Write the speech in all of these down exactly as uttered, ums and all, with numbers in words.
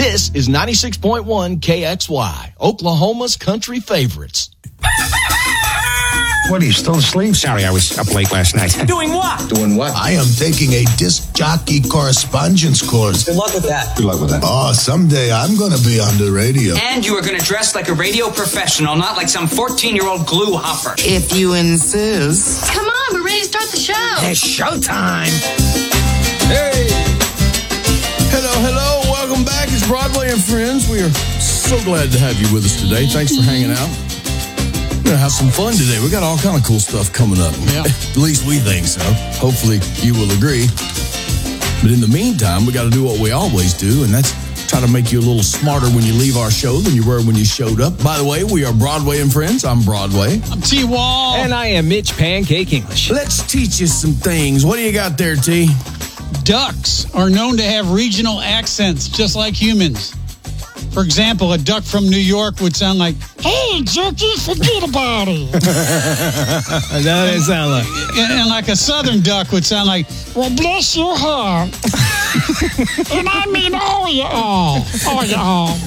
This is ninety-six point one K X Y, Oklahoma's country favorites. What, are you still asleep? Sorry, I was up late last night. Doing what? Doing what? I am taking a disc jockey correspondence course. Good luck with that. Good luck with that. Oh, someday I'm going to be on the radio. And you are going to dress like a radio professional, not like some fourteen-year-old glue hopper. If you insist. Come on, we're ready to start the show. It's showtime. Hey! Hello, hello. Welcome back. It's Broadway and Friends. We are so glad to have you with us today. Thanks for hanging out. We're going to have some fun today. We got all kind of cool stuff coming up. Yeah. At least we think so. Hopefully you will agree. But in the meantime, we got to do what we always do, and that's try to make you a little smarter when you leave our show than you were when you showed up. By the way, we are Broadway and Friends. I'm Broadway. I'm T-Wall. And I am Mitch Pancake English. Let's teach you some things. What do you got there, T? Ducks are known to have regional accents, just like humans. For example, a duck from New York would sound like, "Hey, Jerky, forget about it." That doesn't sound like. And, and like a southern duck would sound like, "Well, bless your heart." And I mean all you all. All you all.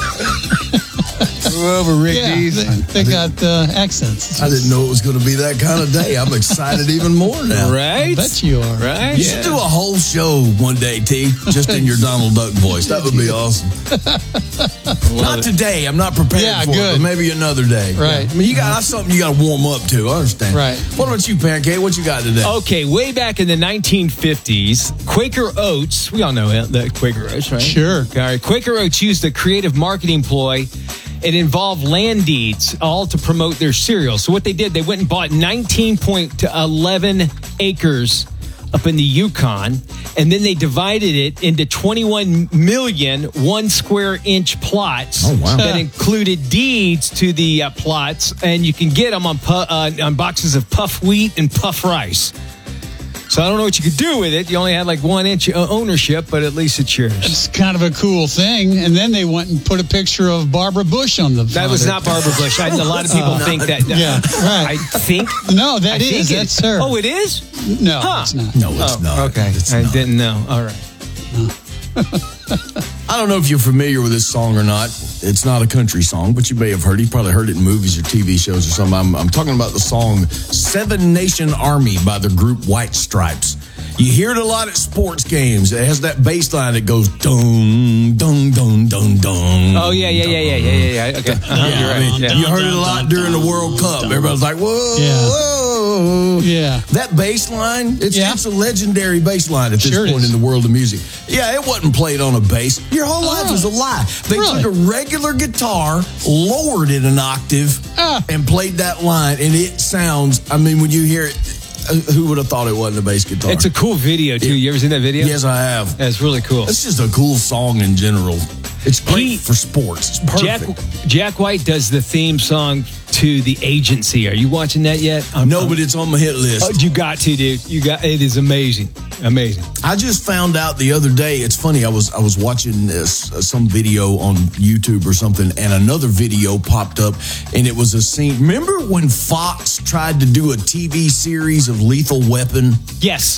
Over Rick Yeah, Dees. they, they got uh, accents. I didn't know it was going to be that kind of day. I'm excited even more now. Right? I bet you are. Right? You should do a whole show one day, T, just in your Donald Duck voice. That would be awesome. Not today. I'm not prepared Yeah, for good. it, but maybe another day. Right. I mean, you got that's something you got to warm up to. I understand. Right. What about you, Pancake? What you got today? Okay, way back in the nineteen fifties, Quaker Oats, we all know the Quaker Oats, right? Sure. All right, Quaker Oats used a creative marketing ploy. It involved land deeds, all to promote their cereal. So what they did, they went and bought nineteen point one one acres up in the Yukon, and then they divided it into twenty-one million one square inch plots. Oh, wow. That included deeds to the uh, plots, and you can get them on, pu- uh, on boxes of puff wheat and puff rice. So I don't know what you could do with it. You only had like one inch ownership, but at least it's yours. It's kind of a cool thing. And then they went and put a picture of Barbara Bush on the That was not Barbara Bush. I, a lot of people think that. Yeah, right. I think. No, that I is. think it- That's her. Oh, it is? No, Huh. it's not. No, it's Oh, not. okay. It's I not. didn't know. All right. I don't know if you're familiar with this song or not. It's not a country song, but you may have heard it. You probably heard it in movies or T V shows or something. I'm, I'm talking about the song Seven Nation Army by the group White Stripes. You hear it a lot at sports games. It has that bass line that goes dong, dong, dong, dong, dong. Oh, yeah, yeah, yeah, yeah, yeah, yeah, yeah. Okay. Uh-huh. Yeah, You're I right. mean, Yeah. you heard it a lot during the World Cup. Everybody's like, whoa, Yeah. whoa. Yeah. That bass line, it's, Yeah. it's a legendary bass line at this Sure it point is. in the world of music. Yeah, it wasn't played on a bass. Your whole life Oh. was a lie. They Really? took a regular guitar, lowered it an octave, Ah. and played that line, and it sounds, I mean, when you hear it, uh, who would have thought it wasn't a bass guitar? It's a cool video, too. You ever seen that video? Yes, I have. That's really cool. It's just a cool song in general. It's great He- for sports. It's Jack, perfect. Jack White does the theme song to The Agency. Are you watching that yet? I'm, No, I'm- but it's on my hit list. Oh, you got to, dude. You got it. Is amazing, amazing. I just found out the other day. It's funny. I was I was watching this uh, some video on YouTube or something, and another video popped up, and it was a scene. Remember when Fox tried to do a T V series of Lethal Weapon? Yes.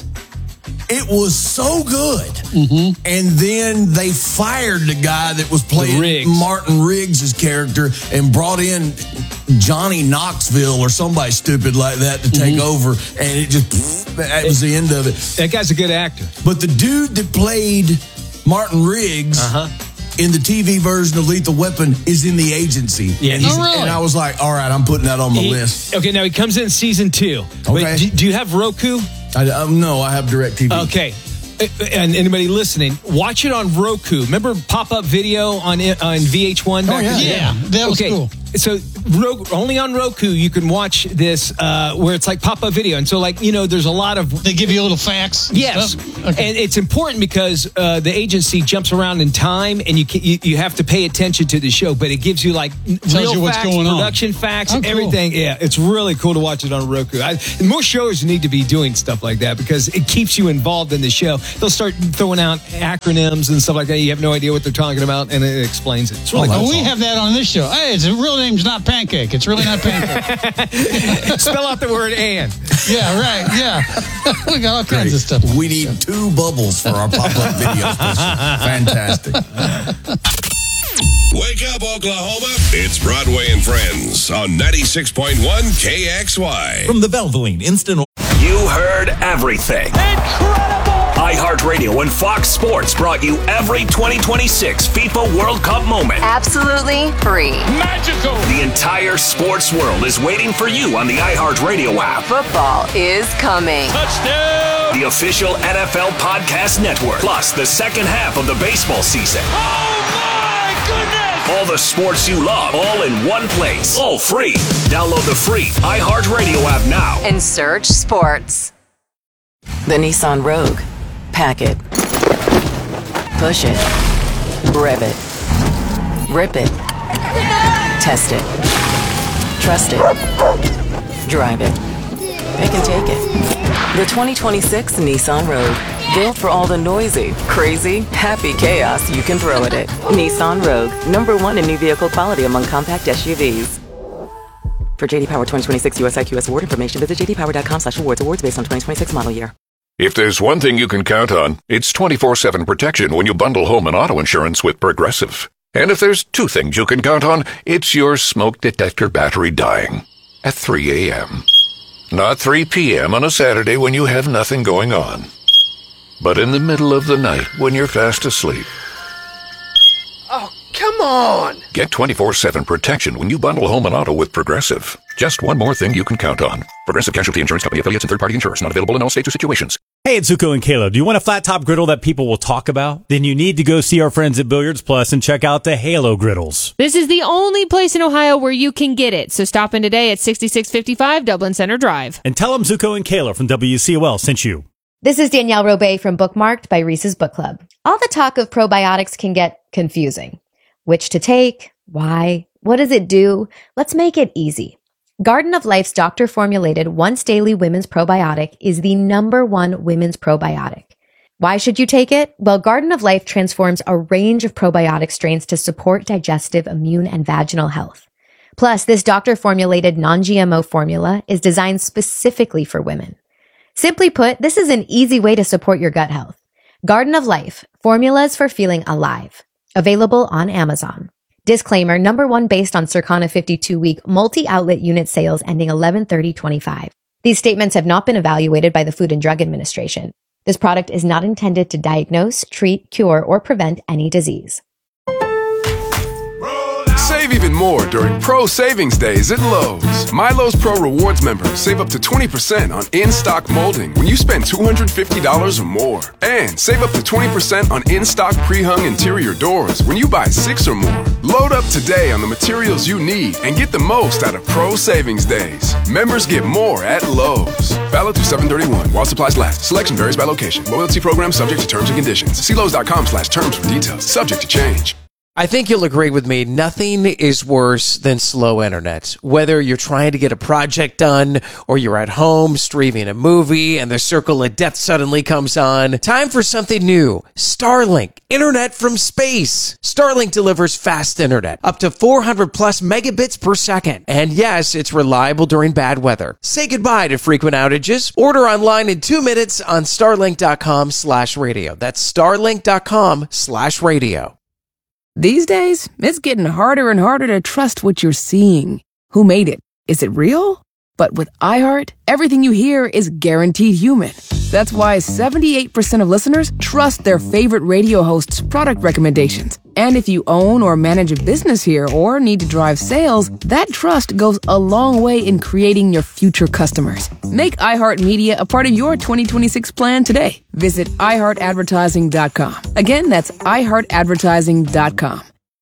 It was so good, Mm-hmm. and then they fired the guy that was playing Riggs. Martin Riggs' character and brought in Johnny Knoxville or somebody stupid like that to take Mm-hmm. over, and it just that was the end of it. That guy's a good actor. But the dude that played Martin Riggs Uh-huh. in the T V version of Lethal Weapon is in The Agency. Yeah, and, he's- he's- Oh, really? and I was like, all right, I'm putting that on my He- list. Okay, now he comes in season two. Wait, Okay. do, do you have Roku? I, um, no, I have DirecTV. Okay. Uh, And anybody listening, watch it on Roku. Remember pop-up video on on V H one? back yeah. in the day? Yeah, that was okay. cool. So Ro- only on Roku you can watch this uh, where it's like pop-up video. And so like, you know, there's a lot of... They give you a little facts. and Yes, stuff? Okay. and it's important because uh, the agency jumps around in time, and you, can, you you have to pay attention to the show. But it gives you like n- Tells real you what's facts, going on. production facts, Oh, cool. everything. Yeah, it's really cool to watch it on Roku. I, more shows need to be doing stuff like that because it keeps you involved in the show. They'll start throwing out acronyms and stuff like that. You have no idea what they're talking about, and it explains it. It's really Oh, cool. we have that on this show. Hey, its real name's not Pancake. It's really not Pancake. Spell out the word "and." Yeah, right. Yeah. We got all kinds of stuff. We need two bubbles for our pop-up video special. Fantastic. Oklahoma, it's Broadway and Friends on ninety-six point one K X Y. From the Valvoline Instant. You heard everything. Incredible! iHeartRadio and Fox Sports brought you every twenty twenty-six FIFA World Cup moment. Absolutely free. Magical! The entire sports world is waiting for you on the iHeartRadio app. Football is coming. Touchdown! The official N F L Podcast Network. Plus the second half of the baseball season. Oh my goodness! All the sports you love, all in one place. All free. Download the free iHeartRadio app now. And search sports. The Nissan Rogue. Pack it. Push it. Rev it. Rip it. Test it. Trust it. Drive it. Pick and take it. The twenty twenty-six Nissan Rogue. Built for all the noisy, crazy, happy chaos you can throw at it. Nissan Rogue. Number one in new vehicle quality among compact S U Vs. For J D Power twenty twenty-six U S I Q S award information, visit j d power dot com slash awards. Awards based on twenty twenty-six model year. If there's one thing you can count on, it's twenty-four seven protection when you bundle home and auto insurance with Progressive. And if there's two things you can count on, it's your smoke detector battery dying at three a.m. Not three p.m. on a Saturday when you have nothing going on, but in the middle of the night when you're fast asleep. Oh, come on! Get twenty-four seven protection when you bundle home and auto with Progressive. Just one more thing you can count on. Progressive Casualty Insurance Company affiliates and third-party insurers. Not available in all states or situations. Hey, it's Zuko and Caleb. Do you want a flat-top griddle that people will talk about? Then you need to go see our friends at Billiards Plus and check out the Halo griddles. This is the only place in Ohio where you can get it. So stop in today at sixty-six fifty-five Dublin Center Drive. And tell them Zuko and Caleb from W C O L sent you. This is Danielle Robay from Bookmarked by Reese's Book Club. All the talk of probiotics can get confusing. Which to take? Why? What does it do? Let's make it easy. Garden of Life's doctor-formulated once-daily women's probiotic is the number one women's probiotic. Why should you take it? Well, Garden of Life transforms a range of probiotic strains to support digestive, immune, and vaginal health. Plus, this doctor-formulated non-G M O formula is designed specifically for women. Simply put, this is an easy way to support your gut health. Garden of Life, formulas for feeling alive. Available on Amazon. Disclaimer, number one based on Circana fifty-two week multi-outlet unit sales ending eleven thirty twenty-five. These statements have not been evaluated by the Food and Drug Administration. This product is not intended to diagnose, treat, cure, or prevent any disease. Save even more during Pro Savings Days at Lowe's. My Lowe's Pro Rewards members save up to twenty percent on in-stock molding when you spend two hundred fifty dollars or more. And save up to twenty percent on in-stock pre-hung interior doors when you buy six or more. Load up today on the materials you need and get the most out of Pro Savings Days. Members get more at Lowe's. Valid through seven thirty-one while supplies last. Selection varies by location. Loyalty program subject to terms and conditions. See Lowe's.com slash terms for details. Subject to change. I think you'll agree with me. Nothing is worse than slow internet. Whether you're trying to get a project done or you're at home streaming a movie and the circle of death suddenly comes on. Time for something new. Starlink. Internet from space. Starlink delivers fast internet. Up to four hundred plus megabits per second. And yes, it's reliable during bad weather. Say goodbye to frequent outages. Order online in two minutes on starlink.com slash radio. That's starlink.com slash radio. These days, it's getting harder and harder to trust what you're seeing. Who made it? Is it real? But with iHeart, everything you hear is guaranteed human. That's why seventy-eight percent of listeners trust their favorite radio host's product recommendations. And if you own or manage a business here or need to drive sales, that trust goes a long way in creating your future customers. Make iHeartMedia a part of your twenty twenty-six plan today. Visit i heart advertising dot com. Again, that's i heart advertising dot com.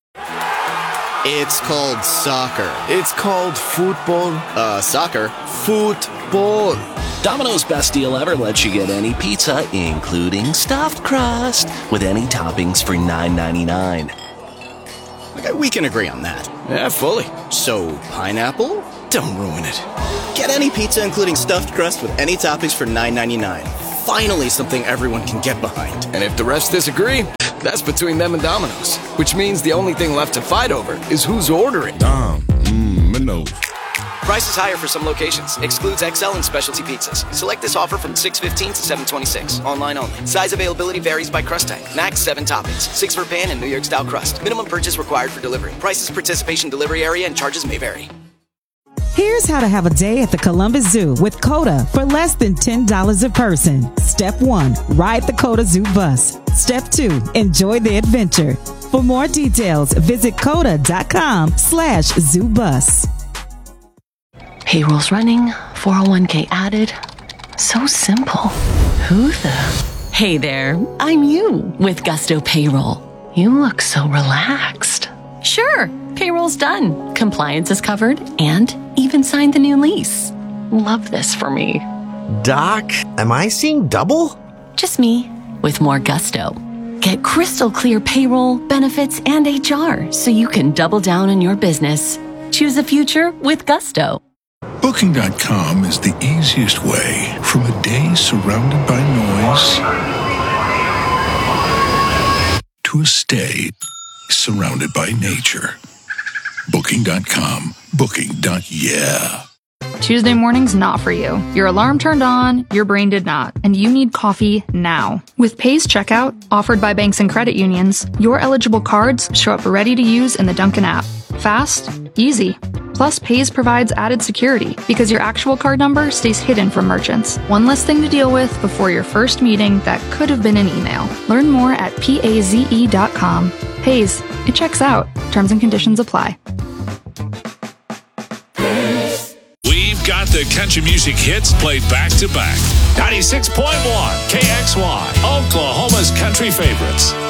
It's called soccer. It's called football. Uh, soccer. Football. Domino's best deal ever lets you get any pizza, including stuffed crust, with any toppings for nine ninety-nine. Okay, we can agree on that. Yeah, fully. So, pineapple? Don't ruin it. Get any pizza, including stuffed crust, with any toppings for nine ninety-nine. Finally, something everyone can get behind. And if the rest disagree, that's between them and Domino's. Which means the only thing left to fight over is who's ordering. Dom, mmm, Domino's. Price is higher for some locations. Excludes X L and specialty pizzas. Select this offer from six fifteen to seven twenty-six. Online only. Size availability varies by crust type. Max seven toppings. Six for pan and New York style crust. Minimum purchase required for delivery. Prices, participation, delivery area, and charges may vary. Here's how to have a day at the Columbus Zoo with COTA for less than ten dollars a person. Step one, ride the COTA Zoo bus. Step two, enjoy the adventure. For more details, visit COTA.com slash zoo bus. Payroll's running, four oh one k added. So simple. Who the? Hey there, I'm you with Gusto Payroll. You look so relaxed. Sure, payroll's done. Compliance is covered and even signed the new lease. Love this for me. Doc, am I seeing double? Just me with more gusto. Get crystal clear payroll, benefits, and H R so you can double down on your business. Choose a future with Gusto. Booking dot com is the easiest way from a day surrounded by noise to a stay surrounded by nature. Booking dot com. Booking. Yeah. Tuesday morning's not for you. Your alarm turned on, your brain did not, and you need coffee now. With Paze Checkout, offered by banks and credit unions, your eligible cards show up ready to use in the Dunkin' app. Fast, easy. Plus, Paze provides added security because your actual card number stays hidden from merchants. One less thing to deal with before your first meeting that could have been an email. Learn more at paze dot com. Paze, it checks out. Terms and conditions apply. We've got the country music hits played back to back. ninety-six point one K X Y, Oklahoma's country favorites.